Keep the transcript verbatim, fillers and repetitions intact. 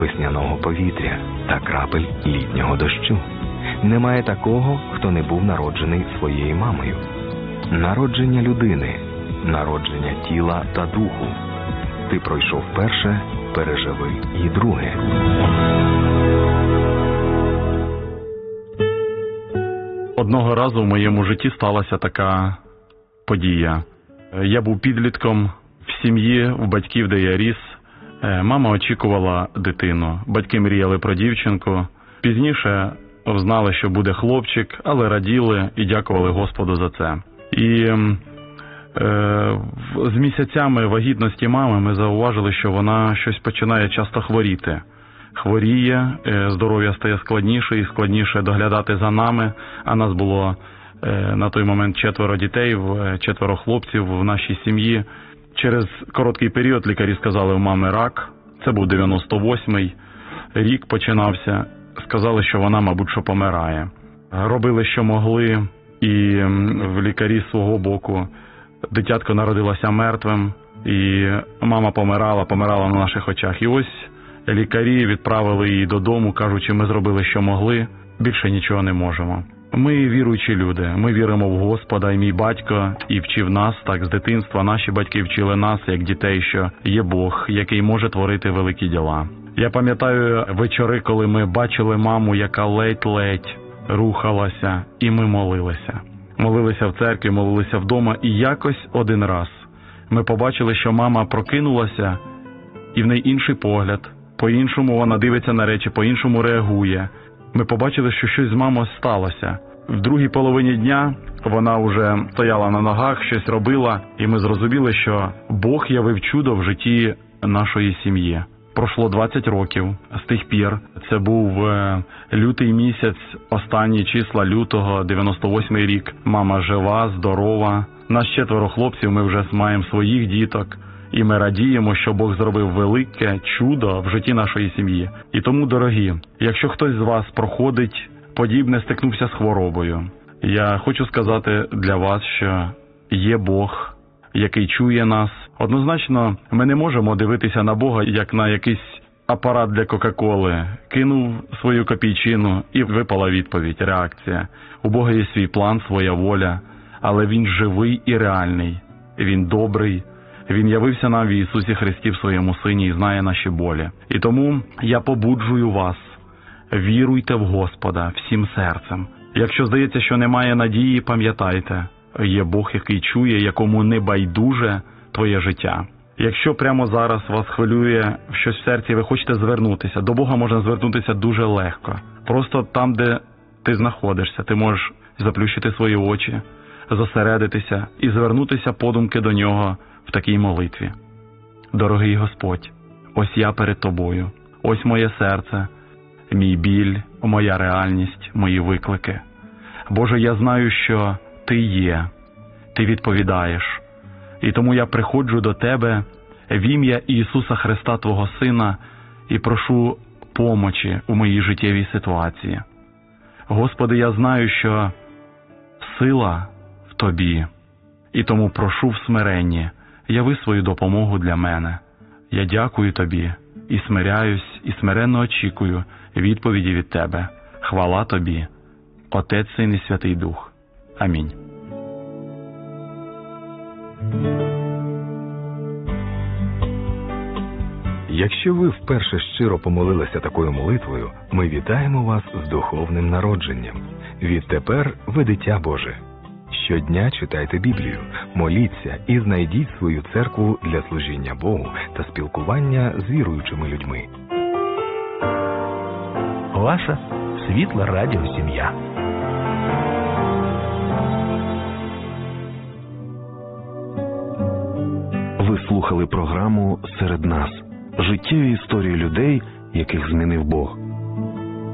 весняного повітря та крапель літнього дощу. Немає такого, хто не був народжений своєю мамою. Народження людини, народження тіла та духу. Ти пройшов перше, переживи і друге. Одного разу в моєму житті сталася така подія. Я був підлітком в сім'ї, в батьків, де я ріс. Мама очікувала дитину. Батьки мріяли про дівчинку. Пізніше знали, що буде хлопчик, але раділи і дякували Господу за це. І е, з місяцями вагітності мами ми зауважили, що вона щось починає часто хворіти. Хворіє, здоров'я стає складніше і складніше доглядати за нами, а нас було е, на той момент четверо дітей, четверо хлопців в нашій сім'ї. Через короткий період лікарі сказали, у мами рак, це був дев'яносто восьмий рік починався, сказали, що вона, мабуть, що помирає. Робили, що могли, і в лікарі з свого боку дитятко народилося мертвим, і мама помирала, помирала на наших очах. І ось лікарі відправили її додому, кажучи, ми зробили, що могли, більше нічого не можемо. Ми віруючі люди, ми віримо в Господа, і мій батько і вчив нас, так, з дитинства. Наші батьки вчили нас, як дітей, що є Бог, який може творити великі діла. Я пам'ятаю вечори, коли ми бачили маму, яка ледь-ледь рухалася, і ми молилися. Молилися в церкві, молилися вдома, і якось один раз ми побачили, що мама прокинулася, і в неї інший погляд, по-іншому вона дивиться на речі, по-іншому реагує. Ми побачили, що щось з мамою сталося. В другій половині дня вона вже стояла на ногах, щось робила, і ми зрозуміли, що Бог явив чудо в житті нашої сім'ї. Пройшло двадцять років з тих пір. Це був лютий місяць, останні числа лютого, дев'яносто восьмий рік. Мама жива, здорова. Нас четверо хлопців, ми вже маємо своїх діток. І ми радіємо, що Бог зробив велике чудо в житті нашої сім'ї. І тому, дорогі, якщо хтось з вас проходить подібне, стикнувся з хворобою, я хочу сказати для вас, що є Бог, який чує нас. Однозначно, ми не можемо дивитися на Бога, як на якийсь апарат для Кока-Коли. Кинув свою копійчину і випала відповідь, реакція. У Бога є свій план, своя воля, але Він живий і реальний. Він добрий. Він явився нам в Ісусі Христі в своєму Сині і знає наші болі. І тому я побуджую вас, віруйте в Господа всім серцем. Якщо здається, що немає надії, пам'ятайте, є Бог, який чує, якому не байдуже твоє життя. Якщо прямо зараз вас хвилює щось в серці, ви хочете звернутися, до Бога можна звернутися дуже легко. Просто там, де ти знаходишся, ти можеш заплющити свої очі, зосередитися і звернутися подумки до Нього в такій молитві. Дорогий Господь, ось я перед Тобою, ось моє серце, мій біль, моя реальність, мої виклики. Боже, я знаю, що Ти є, Ти відповідаєш. І тому я приходжу до Тебе в ім'я Ісуса Христа, Твого Сина, і прошу помочі у моїй життєвій ситуації. Господи, я знаю, що сила в Тобі, і тому прошу в смиренні, яви свою допомогу для мене. Я дякую Тобі і смиряюсь, і смиренно очікую відповіді від Тебе. Хвала Тобі, Отець, Син і Святий Дух. Амінь. Якщо ви вперше щиро помолилися такою молитвою, ми вітаємо вас з духовним народженням. Відтепер ви дитя Боже. Щодня читайте Біблію, моліться і знайдіть свою церкву для служіння Богу та спілкування з віруючими людьми. Ваша світла радіосім'я. Ви слухали програму «Серед нас» – життєві історії людей, яких змінив Бог.